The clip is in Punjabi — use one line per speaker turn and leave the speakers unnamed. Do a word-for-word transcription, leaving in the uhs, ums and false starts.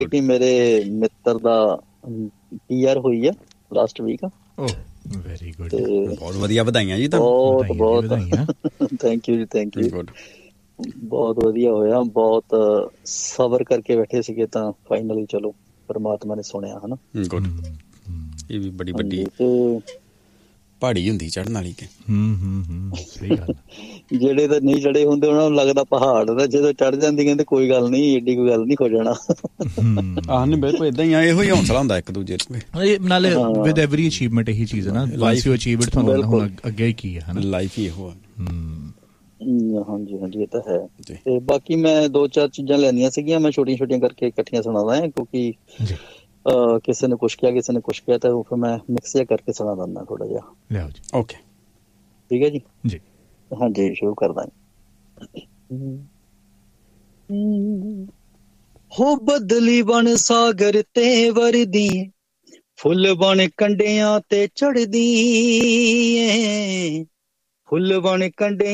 ਬੇਟੀ ਮੇਰੇ ਮਿੱਤਰ ਦਾ ਪੀ ਆਰ ਹੋਈ ਆ ਲਾਸਟ ਵੀਕ।
ਵੈਰੀ ਗੁੱਡ,
ਬਹੁਤ ਵਧੀਆ, ਵਧਾਈਆਂ ਜੀ
ਤੁਹਾਨੂੰ। ਬਹੁਤ ਬਹੁਤ ਥੈਂਕ ਯੂ ਜੀ, ਥੈਂਕ ਯੂ। ਬਹੁਤ ਵਧੀਆ ਹੋਇਆ, ਬਹੁਤ ਸਬਰ ਕਰਕੇ ਬੈਠੇ ਸੀਗੇ ਤਾਂ ਫਾਈਨਲੀ ਚਲੋ ਪਰਮਾਤਮਾ ਨੇ ਸੁਣਿਆ, ਹਨਾ।
ਗੁੱਡ, ਇਹ ਵੀ ਬੜੀ ਵੱਡੀ ਪਹਾੜੀ ਹੁੰਦੀ ਚੜ੍ਹਨ ਵਾਲੀ ਕੇ।
ਸਹੀ ਗੱਲ।
ਜਿਹੜੇ ਤਾਂ ਨਹੀਂ ਚੜੇ ਹੁੰਦੇ ਉਹਨਾਂ ਨੂੰ ਲੱਗਦਾ ਪਹਾੜ ਦਾ, ਜਦੋਂ ਚੜ੍ਹ ਜਾਂਦੀ ਕਹਿੰਦੇ ਕੋਈ ਗੱਲ ਨਹੀਂ, ਏਡੀ ਕੋਈ ਗੱਲ ਨਹੀਂ, ਹੋ ਜਾਣਾ।
ਆਹ ਨਹੀਂ, ਬਿਲਕੁਲ ਏਦਾਂ ਹੀ ਆ, ਇਹੋ ਹੀ ਹੌਸਲਾ ਹੁੰਦਾ ਇੱਕ ਦੂਜੇ ਨੂੰ।
ਨਾਲੇ ਵਿਦ ਐਵਰੀ ਅਚੀਵਮੈਂਟ ਇਹੀ ਚੀਜ਼ ਹੈ ਨਾ, ਵਾਂਸ ਯੂ ਅਚੀਵ ਇਟ ਤੁਹਾਨੂੰ ਹੁਣ ਅੱਗੇ ਹੀ ਕੀ ਹੈ, ਹਨਾ।
ਲਾਈਫ ਹੀ ਇਹੋ ਆ।
ਹਾਂਜੀ ਹਾਂਜੀ, ਇਹ ਤਾਂ ਹੈ। ਤੇ ਬਾਕੀ ਮੈਂ ਦੋ ਚਾਰ ਚੀਜ਼ਾਂ ਲੈਣੀਆਂ ਸੀਗੀਆਂ, ਮੈਂ ਛੋਟੀਆਂ ਛੋਟੀਆਂ ਕਰਕੇ ਇਕੱਠੀਆਂ ਸੁਣਾਦਾ ਹੈ, ਕਿਉਂਕਿ ਕਿਸੇ ਨੇ ਕੁਛ ਕਿਹਾ, ਕਿਸੇ ਨੇ ਕੁਛ ਕਿਹਾ, ਤਾਂ ਉਹ ਫਿਰ ਮੈਂ ਮਿਕਸ ਜਿਹਾ ਕਰਕੇ ਸੁਣਾ ਦਿੰਦਾ ਥੋੜਾ ਜਿਹਾ।
ਲਿਆਓ ਜੀ।
ਓਕੇ,
ਠੀਕ ਹੈ ਜੀ।
ਜੀ
ਹਾਂਜੀ, ਸ਼ੁਰੂ ਕਰਦਾ। ਹੋ ਬਦਲੀ ਬਣ ਸਾਗਰ ਤੇ ਵਰਦੀ, ਫੁੱਲ ਬਣ ਕੰਡਿਆਂ ਤੇ ਚੜ੍ਹਦੀ ਏ, ਫੁੱਲ ਬਣ ਕੰਡੇ